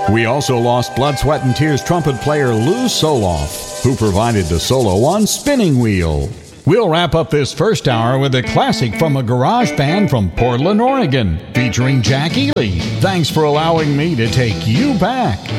We also lost Blood, Sweat, and Tears trumpet player Lou Soloff, who provided the solo on Spinning Wheel. We'll wrap up this first hour with a classic from a garage band from Portland, Oregon, featuring Jack Ely. Thanks for allowing me to take you back.